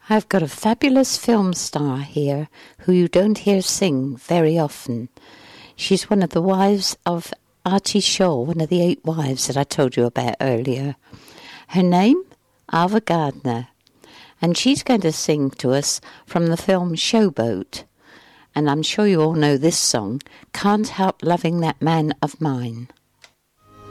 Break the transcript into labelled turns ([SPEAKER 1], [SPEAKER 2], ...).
[SPEAKER 1] I've got a fabulous film star here who you don't hear sing very often. She's one of the wives of Archie Shaw, one of the 8 wives that I told you about earlier. Her name? Ava Gardner. And she's going to sing to us from the film Showboat. And I'm sure you all know this song, Can't Help Loving That Man of Mine.